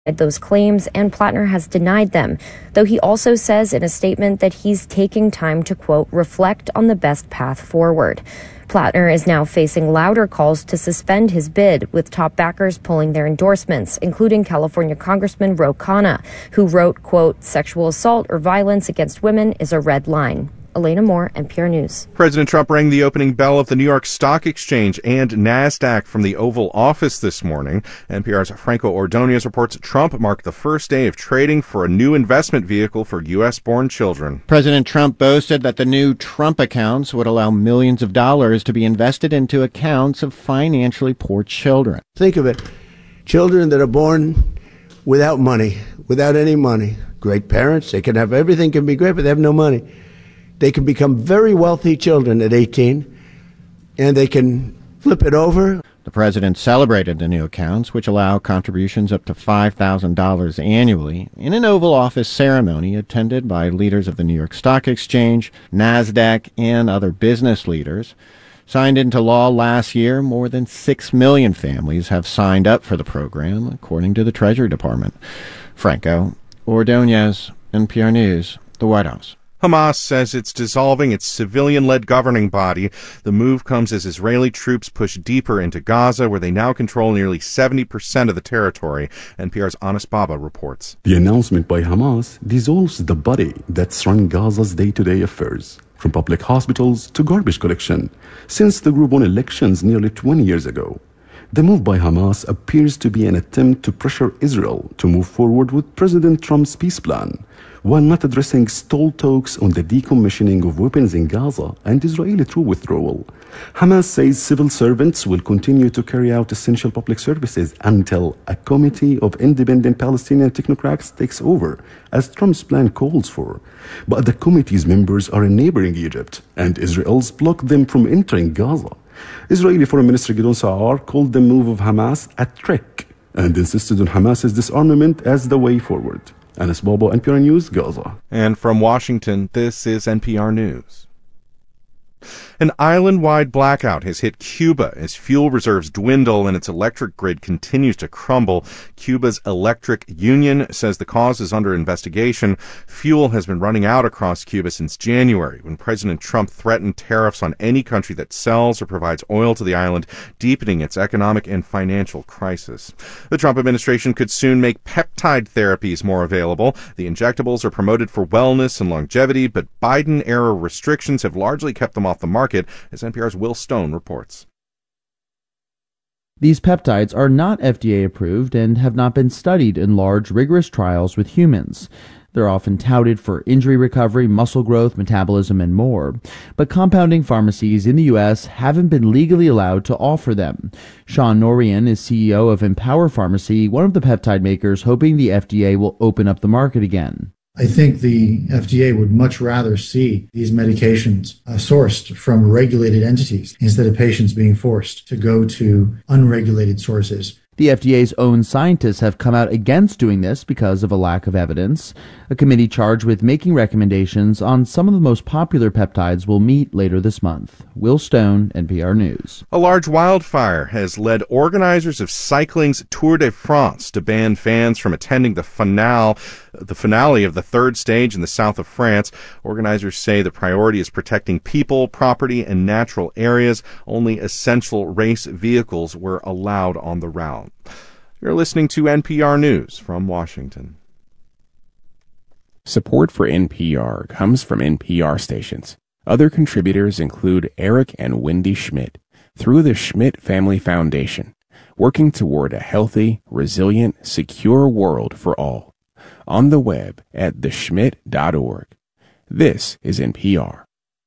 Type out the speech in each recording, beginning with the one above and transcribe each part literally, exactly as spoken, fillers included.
those claims, and Plattner has denied them, though he also says in a statement that he's taking time to, quote, reflect on the best path forward. Plattner is now facing louder calls to suspend his bid, with top backers pulling their endorsements, including California Congressman Ro Khanna, who wrote, quote, sexual assault or violence against women is a red line. Elena Moore, N P R News. President Trump rang the opening bell of the New York Stock Exchange and NASDAQ from the Oval Office this morning. N P R's Franco Ordonez reports Trump marked the first day of trading for a new investment vehicle for U S-born children. President Trump boasted that the new Trump accounts would allow millions of dollars to be invested into accounts of financially poor children. Think of it. Children that are born without money, without any money. Great parents, they can have everything, can be great, but they have no money. They can become very wealthy children at eighteen, and they can flip it over. The president celebrated the new accounts, which allow contributions up to five thousand dollars annually, in an Oval Office ceremony attended by leaders of the New York Stock Exchange, NASDAQ, and other business leaders. Signed into law last year, more than six million families have signed up for the program, according to the Treasury Department. Franco Ordonez, N P R News, the White House. Hamas says it's dissolving its civilian-led governing body. The move comes as Israeli troops push deeper into Gaza, where they now control nearly seventy percent of the territory. N P R's Anas Baba reports. The announcement by Hamas dissolves the body that's run Gaza's day-to-day affairs, from public hospitals to garbage collection, since the group won elections nearly twenty years ago. The move by Hamas appears to be an attempt to pressure Israel to move forward with President Trump's peace plan, while not addressing stalled talks on the decommissioning of weapons in Gaza and Israeli troop withdrawal. Hamas says civil servants will continue to carry out essential public services until a committee of independent Palestinian technocrats takes over, as Trump's plan calls for. But the committee's members are in neighboring Egypt, and Israel's blocked them from entering Gaza. Israeli Foreign Minister Gideon Sa'ar called the move of Hamas a trick and insisted on Hamas's disarmament as the way forward. Anas Baba, N P R News, Gaza. And from Washington, this is N P R News. An island-wide blackout has hit Cuba as fuel reserves dwindle and its electric grid continues to crumble. Cuba's electric union says the cause is under investigation. Fuel has been running out across Cuba since January, when President Trump threatened tariffs on any country that sells or provides oil to the island, deepening its economic and financial crisis. The Trump administration could soon make peptide therapies more available. The injectables are promoted for wellness and longevity, but Biden-era restrictions have largely kept them off the market, as N P R's Will Stone reports. These peptides are not F D A approved and have not been studied in large, rigorous trials with humans. They're often touted for injury recovery, muscle growth, metabolism, and more. But compounding pharmacies in the U S haven't been legally allowed to offer them. Sean Norian is C E O of Empower Pharmacy, one of the peptide makers, hoping the F D A will open up the market again. I think the F D A would much rather see these medications uh, sourced from regulated entities instead of patients being forced to go to unregulated sources. The F D A's own scientists have come out against doing this because of a lack of evidence. A committee charged with making recommendations on some of the most popular peptides will meet later this month. Will Stone, N P R News. A large wildfire has led organizers of cycling's Tour de France to ban fans from attending the finale, the finale of the third stage in the south of France. Organizers say the priority is protecting people, property, and natural areas. Only essential race vehicles were allowed on the route. You're listening to N P R News from Washington. Support for N P R comes from N P R stations. Other contributors include Eric and Wendy Schmidt through the Schmidt Family Foundation, working toward a healthy, resilient, secure world for all. On the web at the schmidt dot org. This is N P R.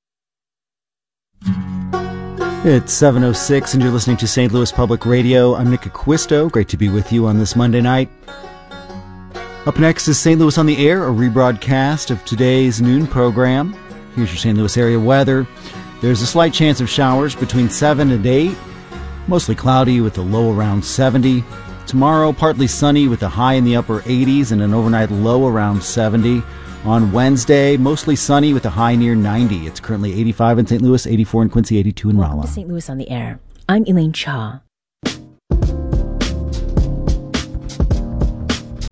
It's seven oh six and you're listening to Saint Louis Public Radio. I'm Nick Acquisto. Great to be with you on this Monday night. Up next is Saint Louis on the Air, a rebroadcast of today's noon program. Here's your Saint Louis area weather. There's a slight chance of showers between seven and eight. Mostly cloudy with a low around seventy. Tomorrow, partly sunny with a high in the upper eighties and an overnight low around seventy. On Wednesday, mostly sunny with a high near ninety. It's currently eighty-five in Saint Louis, eighty-four in Quincy, eighty-two in Rolla. Welcome to Saint Louis on the Air. I'm Elaine Cha.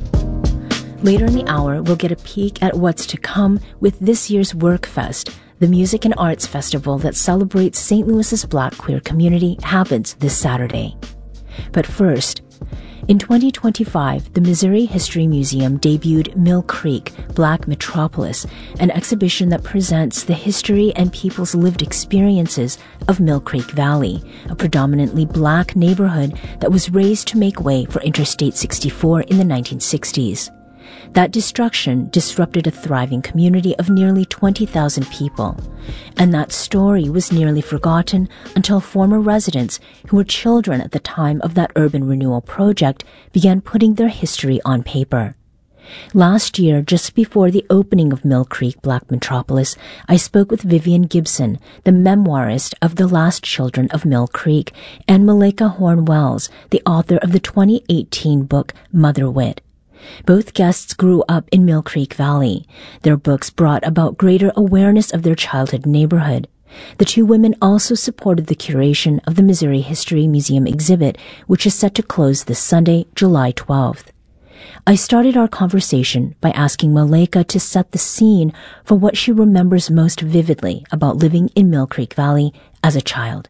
Later in the hour, we'll get a peek at what's to come with this year's WorkFest. The music and arts festival that celebrates Saint Louis's Black queer community happens this Saturday. But first, in twenty twenty-five, the Missouri History Museum debuted Mill Creek, Black Metropolis, an exhibition that presents the history and people's lived experiences of Mill Creek Valley, a predominantly black neighborhood that was raised to make way for Interstate sixty-four in the nineteen sixties. That destruction disrupted a thriving community of nearly twenty thousand people, and that story was nearly forgotten until former residents, who were children at the time of that urban renewal project, began putting their history on paper. Last year, just before the opening of Mill Creek Black Metropolis, I spoke with Vivian Gibson, the memoirist of The Last Children of Mill Creek, and Malika Horn-Wells, the author of the twenty eighteen book Mother Wit. Both guests grew up in Mill Creek Valley. Their books brought about greater awareness of their childhood neighborhood. The two women also supported the curation of the Missouri History Museum exhibit, which is set to close this Sunday, July twelfth. I started our conversation by asking Malika to set the scene for what she remembers most vividly about living in Mill Creek Valley as a child.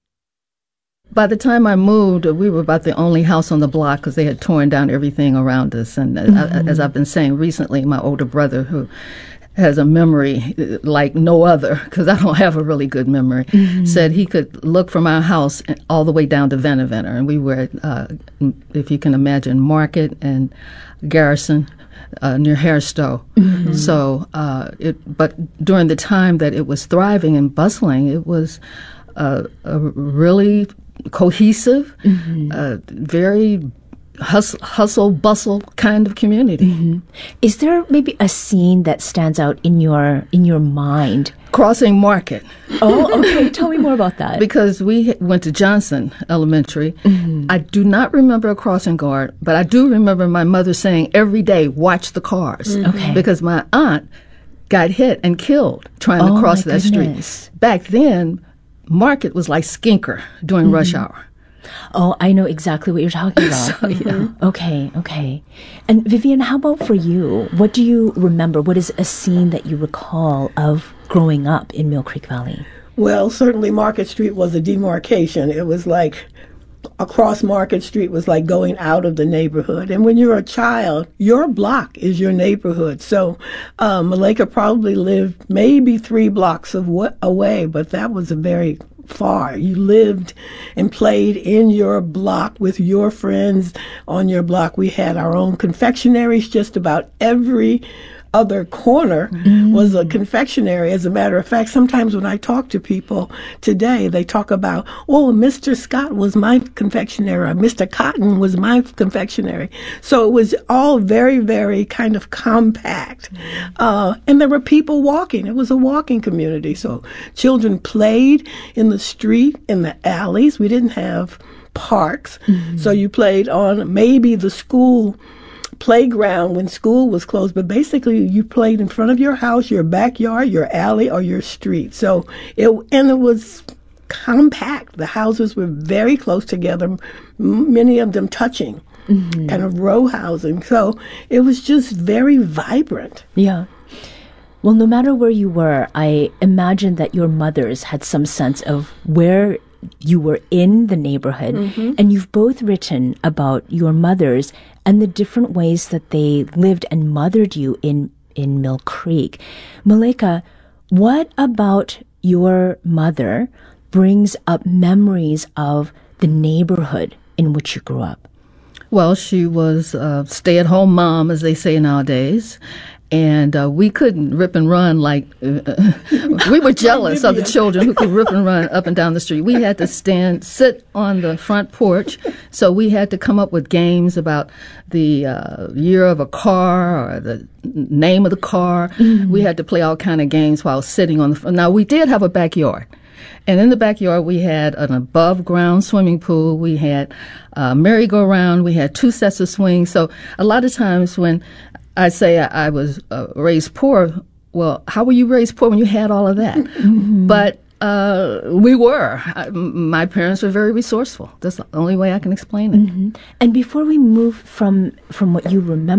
By the time I moved, we were about the only house on the block because they had torn down everything around us. And mm-hmm. I, as I've been saying recently, my older brother, who has a memory like no other, because I don't have a really good memory, mm-hmm. said he could look from our house all the way down to Venavenner. And we were, uh, if you can imagine, Market and Garrison. Uh, near Hairstow. Mm-hmm. So, uh, it, but during the time that it was thriving and bustling, it was uh, a really cohesive, mm-hmm. uh, very hustle, hustle, bustle kind of community. Mm-hmm. Is there maybe a scene that stands out in your in your mind? Crossing Market. Oh, okay. Tell me more about that. Because we went to Johnson Elementary. Mm-hmm. I do not remember a crossing guard, but I do remember my mother saying every day, watch the cars. Mm-hmm. Okay. Because my aunt got hit and killed trying oh, to cross my that goodness. street. Back then, Market was like Skinker during mm-hmm. rush hour. Oh, I know exactly what you're talking about. so, yeah. Okay, okay. And Vivian, how about for you? What do you remember? What is a scene that you recall of growing up in Mill Creek Valley? Well, certainly Market Street was a demarcation. It was like across Market Street was like going out of the neighborhood. And when you're a child, your block is your neighborhood. So uh, Malika probably lived maybe three blocks of w- away, but that was a very far. You lived and played in your block with your friends on your block. We had our own confectionaries. Just about every other corner mm. was a confectionery. As a matter of fact, sometimes when I talk to people today, they talk about, oh, Mister Scott was my confectionery, or Mister Cotton was my confectionery. So it was all very, very kind of compact. Mm. Uh, and there were people walking. It was a walking community. So children played in the street, in the alleys. We didn't have parks. Mm-hmm. So you played on maybe the school playground when school was closed, but basically you played in front of your house, your backyard, your alley, or your street. So it and it was compact. The houses were very close together, m- many of them touching, mm-hmm. kind of row housing. So it was just very vibrant. Yeah. Well, no matter where you were, I imagine that your mothers had some sense of where you were in the neighborhood, mm-hmm. and you've both written about your mothers and the different ways that they lived and mothered you in, in Mill Creek. Malika, what about your mother brings up memories of the neighborhood in which you grew up? Well, she was a stay-at-home mom, as they say nowadays. And uh, we couldn't rip and run like uh, we were jealous of the children who could rip and run up and down the street. We had to stand, sit on the front porch. So we had to come up with games about the uh, year of a car or the name of the car. Mm-hmm. We had to play all kind of games while sitting on the front. Now, we did have a backyard. And in the backyard, we had an above-ground swimming pool. We had a merry-go-round. We had two sets of swings. So a lot of times when I say I, I was uh, raised poor. Well, how were you raised poor when you had all of that? Mm-hmm. But uh, we were. I, my parents were very resourceful. That's the only way I can explain it. Mm-hmm. And before we move from from what you remember